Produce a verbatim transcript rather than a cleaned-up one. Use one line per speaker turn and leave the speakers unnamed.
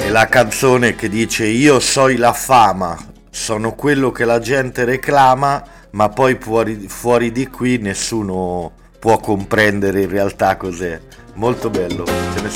è la canzone che dice io soi la fama, sono quello che la gente reclama, ma poi fuori, fuori di qui nessuno può comprendere in realtà cos'è. Molto bello, ce ne